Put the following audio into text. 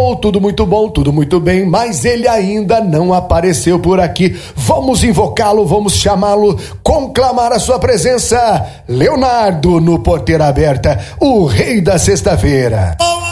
bom, tudo muito bem, mas ele ainda não apareceu por aqui. Vamos invocá-lo, vamos chamá-lo, conclamar a sua presença. Leonardo no Porteira Aberta, o rei da sexta-feira.